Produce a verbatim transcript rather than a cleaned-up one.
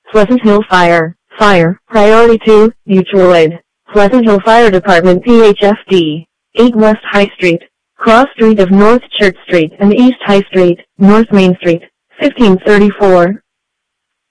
Pleasant Hill Fire, Fire, Priority two, Mutual Aid, Pleasant Hill Fire Department P H F D, eight West High Street, Cross Street of North Church Street and East High Street, North Main Street, fifteen thirty-four.